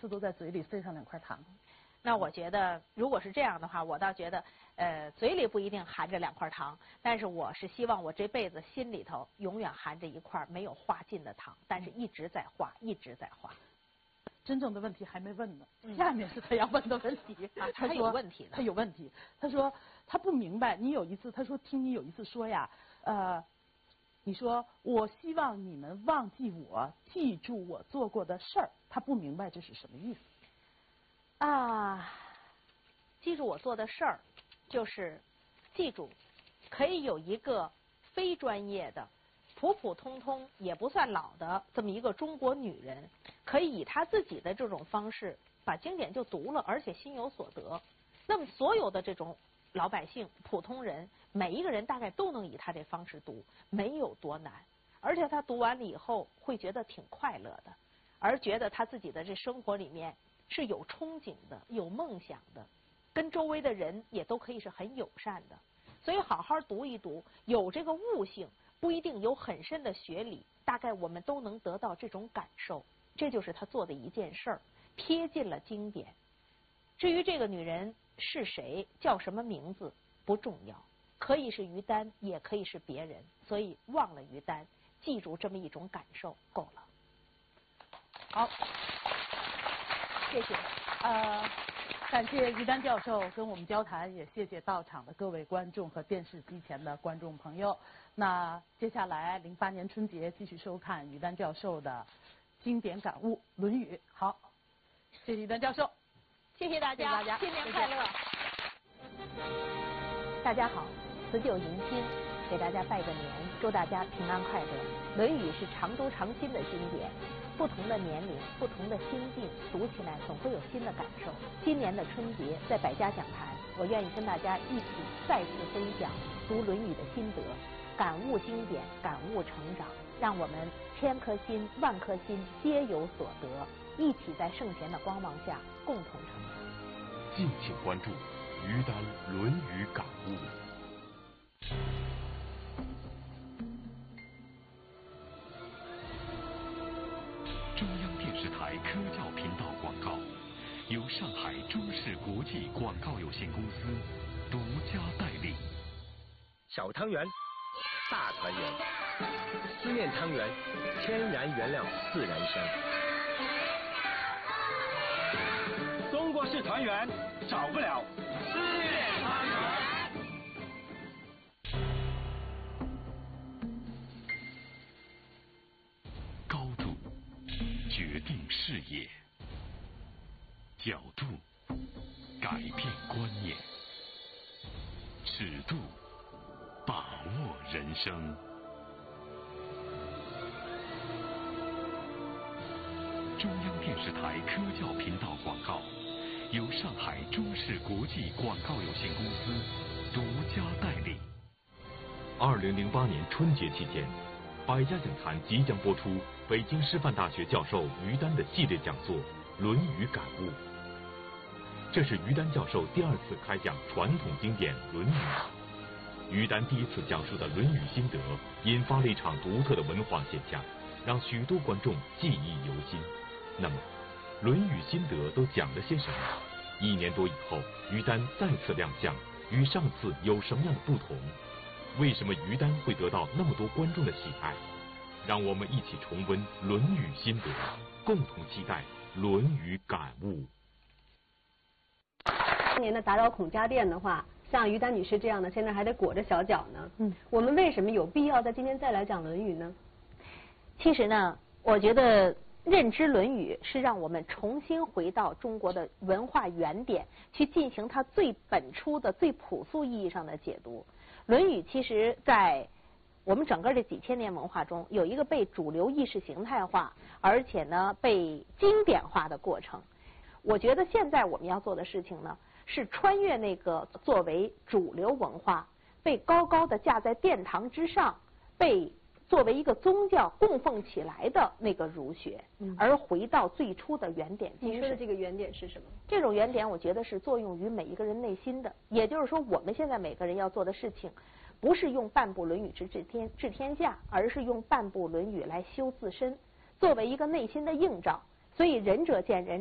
次都在嘴里塞上2块糖。 那我觉得，如果是这样的话，我倒觉得，嘴里不一定含着2块糖，但是我是希望我这辈子心里头永远含着1块没有化尽的糖，但是一直在化，一直在化。 真正的问题还没问呢，下面是他要问的问题。 他有问题， 他有问题。他说他不明白，你有一次，他说听你有一次说呀，你说我希望你们忘记我，记住我做过的事儿。他不明白这是什么意思。 记住我做的事儿，就是记住，可以有一个非专业的、普普通通也不算老的这么一个中国女人，可以以她自己的这种方式把经典就读了，而且心有所得。那么所有的这种老百姓、普通人，每一个人大概都能以她这方式读，没有多难。而且她读完了以后会觉得挺快乐的，而觉得她自己的这生活里面是有憧憬的、有梦想的，跟周围的人也都可以是很友善的。所以好好读一读，有这个悟性，不一定有很深的学理，大概我们都能得到这种感受。这就是他做的一件事儿，贴近了经典。至于这个女人是谁，叫什么名字不重要，可以是于丹，也可以是别人。所以忘了于丹，记住这么一种感受够了。 好， 谢谢。 感谢于丹教授跟我们交谈，也谢谢到场的各位观众和电视机前的观众朋友。那接下来08年春节继续收看于丹教授的经典感悟《论语》。好，谢谢于丹教授， 谢谢大家，新年快乐！大家好，辞旧迎新，给大家拜个年，祝大家平安快乐。《论语》是常读常新的经典。不同的年龄，不同的心境，读起来总会有新的感受。今年的春节，在百家讲坛，我愿意跟大家一起再次分享读《论语》的心得，感悟经典，感悟成长，让我们千颗心、万颗心皆有所得，一起在圣贤的光芒下共同成长。 敬请关注于丹《论语》感悟。中央电视台科教频道广告，由上海中视国际广告有限公司独家代理。 小汤圆，大团圆，思念汤圆，天然原料，自然香。 中国式团圆，少不了思念汤圆。 决定视野，角度改变观念，尺度把握人生。中央电视台科教频道广告，由上海中视国际广告有限公司独家代理。2008年春节期间，百家讲坛即将播出北京师范大学教授于丹的系列讲座《论语感悟》。这是于丹教授第2次开讲传统经典《论语》。于丹第1次讲述的《论语》心得，引发了一场独特的文化现象，让许多观众记忆犹新。那么，《论语》心得都讲了些什么？1年多以后，于丹再次亮相，与上次有什么样的不同？为什么于丹会得到那么多观众的喜爱？让我们一起重温《论语》心得，共同期待《论语》感悟。 今年的打扰孔家店的话，像于丹女士这样的，现在还得裹着小脚呢。我们为什么有必要在今天再来讲《论语》呢？ 其实呢，我觉得认知《论语》是让我们重新回到中国的文化原点，去进行它最本初的、最朴素意义上的解读。《论语》其实在我们整个这几千年文化中，有一个被主流意识形态化，而且呢被经典化的过程。我觉得现在我们要做的事情呢，是穿越那个作为主流文化被高高的架在殿堂之上，被作为一个宗教供奉起来的那个儒学，而回到最初的原点精神。 你说的这个原点是什么？ 这种原点，我觉得是作用于每一个人内心的。也就是说，我们现在每个人要做的事情，不是用半部《论语》治天下，而是用半部《论语》来修自身，作为一个内心的映照。所以仁者见仁。